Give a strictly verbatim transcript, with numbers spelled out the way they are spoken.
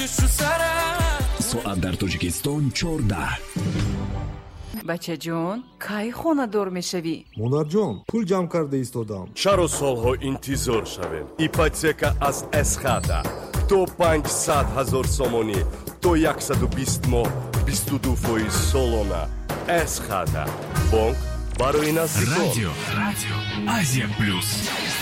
پشت سرم. ساعت در تاجیکستان چهارده. بچه جون کی خونه دور میشوی؟ مادر جان پول جمع کرده ایستادم. چرا سالها انتظار شویم؟ ایپاتека از اسخاتا تو پانصد هزار سومونی تو صد و بیست ماه بیست و دو فایز سالانه. اسخاتا بانک برای نزدیکان. رادیو رادیو Азия плюс.